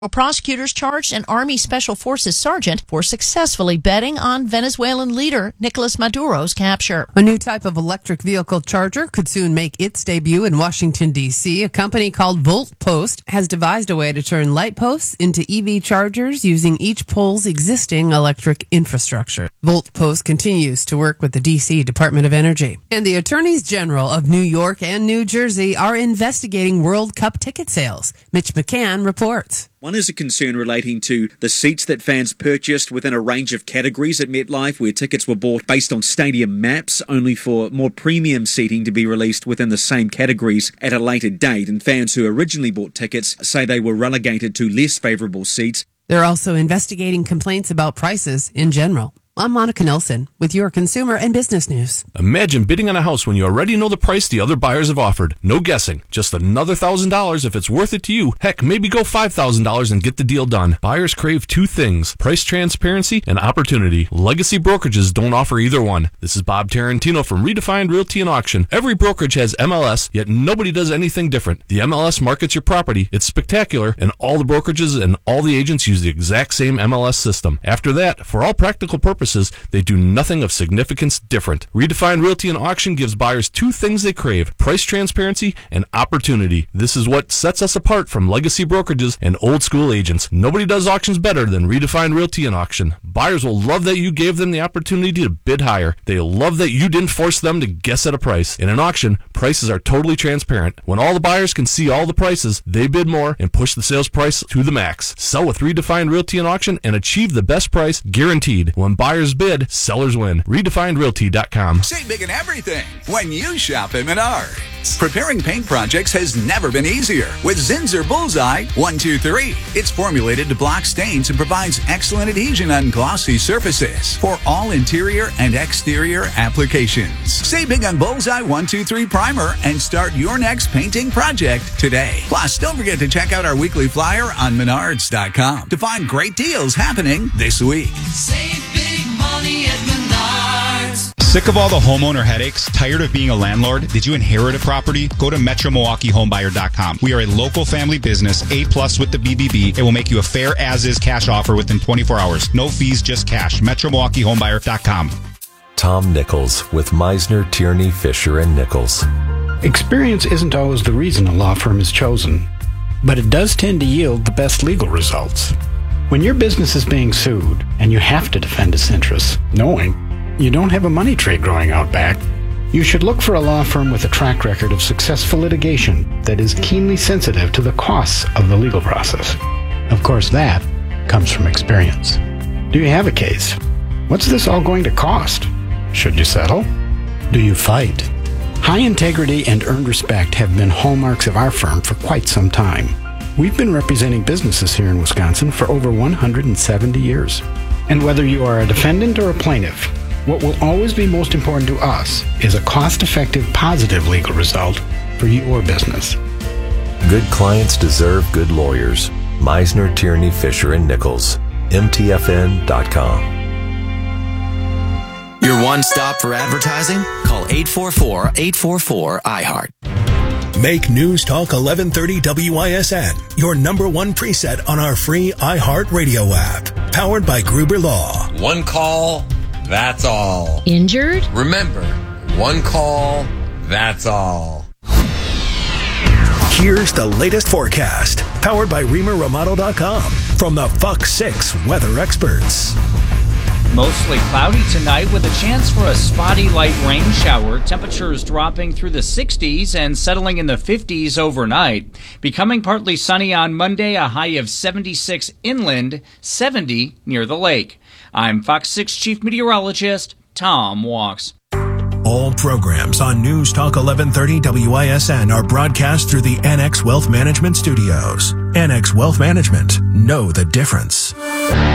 Prosecutors charged an Army Special Forces sergeant for successfully betting on Venezuelan leader Nicolas Maduro's capture. A new type of electric vehicle charger could soon make its debut in Washington, D.C. A company called VoltPost has devised a way to turn light posts into EV chargers using each pole's existing electric infrastructure. VoltPost continues to work with the D.C. Department of Energy. And the Attorneys General of New York and New Jersey are investigating World Cup ticket sales. Mitch McCann reports. One is a concern relating to the seats that fans purchased within a range of categories at MetLife, where tickets were bought based on stadium maps, only for more premium seating to be released within the same categories at a later date. And fans who originally bought tickets say they were relegated to less favourable seats. They're also investigating complaints about prices in general. I'm Monica Nelson with your consumer and business news. Imagine bidding on a house when you already know the price the other buyers have offered. No guessing. Just another $1,000 if it's worth it to you. Heck, maybe go $5,000 and get the deal done. Buyers crave two things: price transparency and opportunity. Legacy brokerages don't offer either one. This is Bob Tarantino from Redefined Realty and Auction. Every brokerage has MLS, yet nobody does anything different. The MLS markets your property. It's spectacular, and all the brokerages and all the agents use the exact same MLS system. After that, for all practical purposes, they do nothing of significance different. Redefined Realty and Auction gives buyers two things they crave: price transparency and opportunity. This is what sets us apart from legacy brokerages and old school agents. Nobody does auctions better than Redefined Realty and Auction. Buyers will love that you gave them the opportunity to bid higher. They'll love that you didn't force them to guess at a price. In an auction, prices are totally transparent. When all the buyers can see all the prices, they bid more and push the sales price to the max. Sell with Redefined Realty and Auction and achieve the best price guaranteed. When buyers bid, sellers win. RedefinedRealty.com. Save big in everything when you shop at Menards. Preparing paint projects has never been easier with Zinsser Bullseye 123. It's formulated to block stains and provides excellent adhesion on glossy surfaces for all interior and exterior applications. Save big on Bullseye 123 Primer and start your next painting project today. Plus, don't forget to check out our weekly flyer on Menards.com to find great deals happening this week. Save big money at Menards. Sick of all the homeowner headaches? Tired of being a landlord? Did you inherit a property? Go to MetroMilwaukeeHomebuyer.com. We are a local family business, A+ with the BBB. It will make you a fair as-is cash offer within 24 hours. No fees, just cash. MetroMilwaukeeHomebuyer.com. Tom Nichols with Meisner, Tierney, Fisher & Nichols. Experience isn't always the reason a law firm is chosen, but it does tend to yield the best legal results. When your business is being sued and you have to defend its interests, knowing you don't have a money tree growing out back, you should look for a law firm with a track record of successful litigation that is keenly sensitive to the costs of the legal process. Of course, that comes from experience. Do you have a case? What's this all going to cost? Should you settle? Do you fight? High integrity and earned respect have been hallmarks of our firm for quite some time. We've been representing businesses here in Wisconsin for over 170 years. And whether you are a defendant or a plaintiff, what will always be most important to us is a cost-effective, positive legal result for your business. Good clients deserve good lawyers. Meisner, Tierney, Fisher & Nichols. MTFN.com. Your one stop for advertising? Call 844-844-iHeart. Make News Talk 1130 WISN your number one preset on our free iHeart Radio app. Powered by Gruber Law. One call, that's all. Injured? Remember, one call, that's all. Here's the latest forecast. Powered by ReamerRomano.com. From the Fox 6 weather experts. Mostly cloudy tonight with a chance for a spotty light rain shower. Temperatures dropping through the 60s and settling in the 50s overnight. Becoming partly sunny on Monday, a high of 76 inland, 70 near the lake. I'm Fox 6 Chief Meteorologist Tom Walks. All programs on News Talk 1130 WISN are broadcast through the NX Wealth Management Studios. NX Wealth Management. Know the difference.